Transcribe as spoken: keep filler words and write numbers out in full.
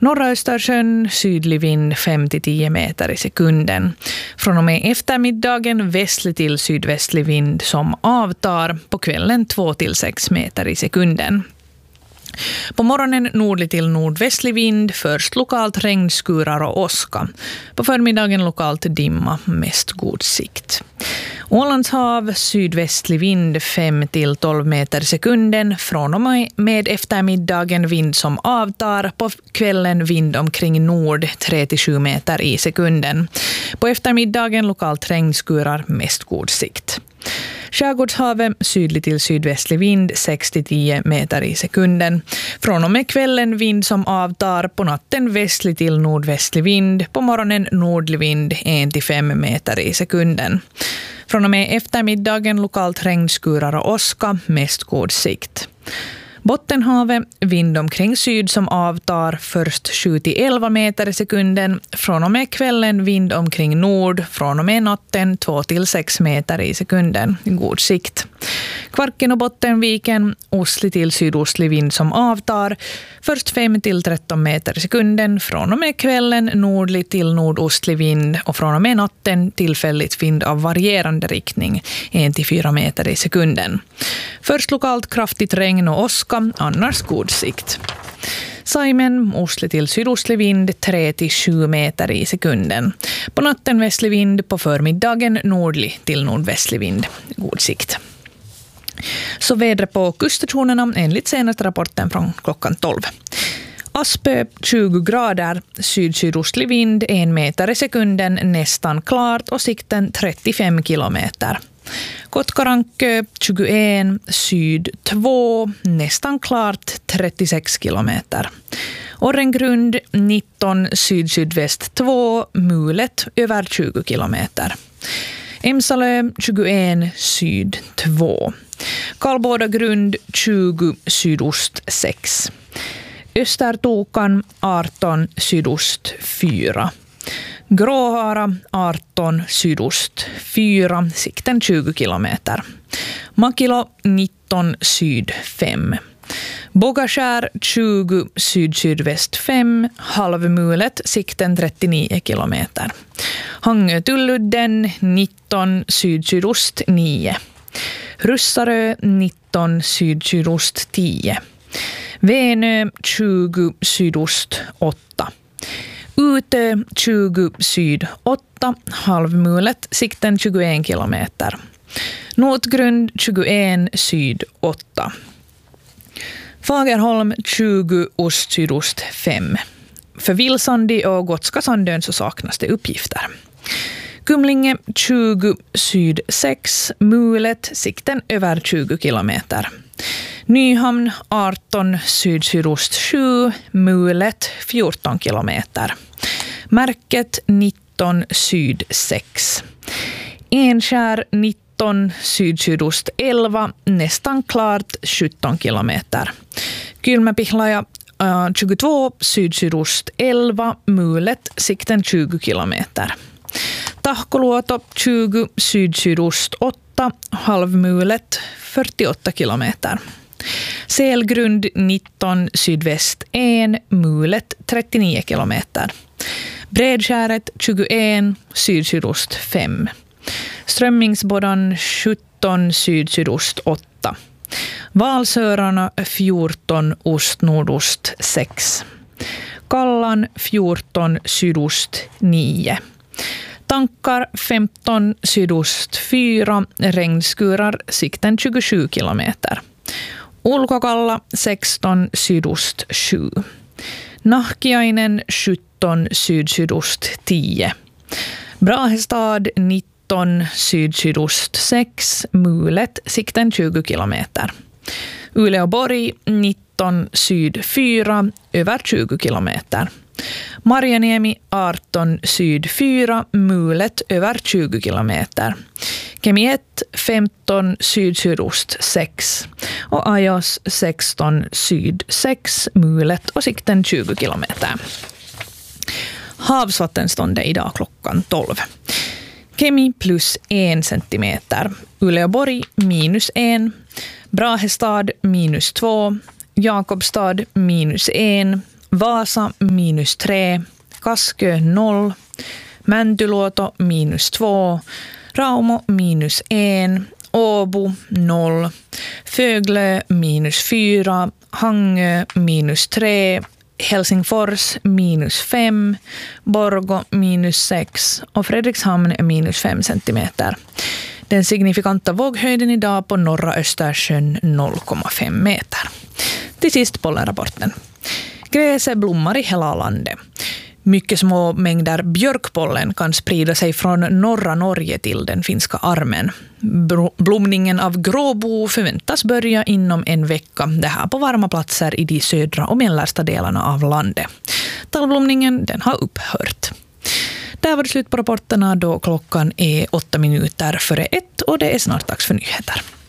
Norra Östersjön sydlig vind fem till tio meter i sekunden. Från och med eftermiddagen västlig till sydvästlig vind som avtar, på kvällen två till sex meter i sekunden. På morgonen nordlig till nordvästlig vind, först lokalt regnskurar och åska. På förmiddagen lokalt dimma, mest god sikt. Ålandshav sydvästlig vind fem till tolv meter i sekunden. Från och med eftermiddagen vind som avtar, på kvällen vind omkring nord tre till sju meter i sekunden. På eftermiddagen lokalt regnskurar, mest god sikt. Skärgårdshavet sydlig till sydvästlig vind sex till tio meter i sekunden. Från och med kvällen vind som avtar, på natten västlig till nordvästlig vind, på morgonen nordlig vind ett till fem meter i sekunden. Från och med eftermiddagen lokalt regnskurar och åska, mest god sikt. Bottenhavet vind omkring syd som avtar, först sju till elva meter i sekunden. Från och med kvällen vind omkring nord, från och med natten två till sex meter i sekunden. God sikt. Kvarken och Bottenviken ostlig till sydostlig vind som avtar, först fem till tretton meter i sekunden. Från och med kvällen nordlig till nordostlig vind, och från och med natten tillfälligt vind av varierande riktning, ett till fyra meter i sekunden. Först lokalt kraftigt regn och åska, annars god sikt. Saimen ostlig till sydostlig vind tre till sju meter i sekunden. På natten västlig vind, på förmiddagen nordlig till nordvästlig vind. God sikt. Så vädret på kuststationerna enligt senaste rapporten från klockan tolv. Aspö tjugo grader, syd-sydostlig vind en meter i sekunden, nästan klart, och sikten trettiofem kilometer. Kotkarankö tjugoen, syd två, nästan klart, trettiosex kilometer. Orrengrund nitton, syd-sydväst två, mulet över tjugo kilometer. Emsalö tjugoen, syd två. Karlbodagrund tjugo, sydost sex. Östertokan arton, sydost fyra. Gråhara arton, sydost fyra, sikten tjugo kilometer. Makilo nitton, syd fem. Bogaskär tjugo, syd-sydväst fem, halvmulet, sikten trettionio kilometer. Hangö-Tulludden nitton, syd-sydost nio. Russarö nitton, syd-sydost tio. Venö tjugo, sydost åtta. Utö tjugo, syd åtta, halvmulet, sikten tjugoen kilometer. Notgrund tjugoen, syd åtta. Fagerholm tjugo, ost-sydost fem. För Vilsandi och Gotska Sandön så saknas det uppgifter. Kumlinge tjugo, syd sex, mulet, sikten över tjugo kilometer. Nyhamn arton, syd-sydost sju, mulet fjorton kilometer. Märket nitton, syd sex. Enskär nitton, syd-sydost elva, nästan klart sjutton kilometer. Kylmäpihlaja uh, tjugotvå, syd-sydost elva, mulet, sikten tjugo kilometer. Tahkoluoto tjugo, syd-sydost åtta, halvmulet fyrtioåtta kilometer. Selgrund nitton, sydväst ett, mulet trettionio kilometer. Bredskäret tjugoen, syd-sydost fem. Strömmingsbodan sjutton, syd-sydost åtta. Valsörarna fjorton, ost-nordost sex. Kallan fjorton, sydost nio. Tankar femton, sydost fyra, regnskurar, sikten tjugosju kilometer. Ulkokalla sexton, sydost sju. Nahkiainen sjutton, syd-sydost tio. Brahestad nitton, syd-sydost sex, mulet, sikten tjugo kilometer. Uleåborg nitton, syd fyra, över tjugo kilometer. Marjaniemi arton, syd fyra, mulet över tjugo kilometer. Kemiet femton, syd-sydost sex. Och Ajos sexton, syd sex, mulet och sikten tjugo kilometer. Havsvattenståndet idag klockan tolv. Kemi plus en centimeter. Uleåborg minus en. Brahestad minus två. Jakobstad minus en. Vasa minus tre, Kaskö noll, Mäntyluoto minus två, Raumo minus en, Åbo noll, Föglö minus fyra, Hangö minus tre, Helsingfors minus fem, Borgå minus sex och Fredrikshamn minus fem centimeter. Den signifikanta våghöjden idag på norra Östersjön noll komma fem meter. Till sist pollenrapporten. Gräset blommar i hela landet. Mycket små mängder björkpollen kan sprida sig från norra Norge till den finska armen. Blomningen av gråbo förväntas börja inom en vecka, det här på varma platser i de södra och mellersta delarna av landet. Tallblomningen den har upphört. Där var det slut på rapporterna då klockan är åtta minuter före ett och det är snart dags för nyheter.